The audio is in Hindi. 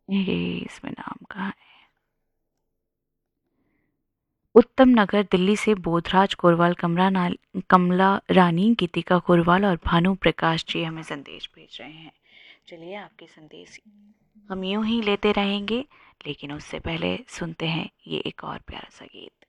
ये इसमें नाम कहाँ है? उत्तम नगर दिल्ली से बोधराज कोरवाल, कमला रानी, गीतिका कोरवाल और भानु प्रकाश जी हमें संदेश भेज रहे हैं। चलिए आपके संदेश हम यूं ही लेते रहेंगे, लेकिन उससे पहले सुनते हैं ये एक और प्यारा सा गीत।